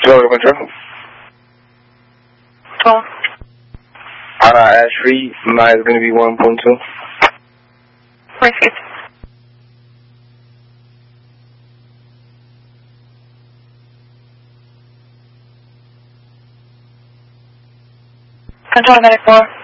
Florida Control. Phone. Ash Reed, mine is going to be 1.2. Received. Control Medic 4.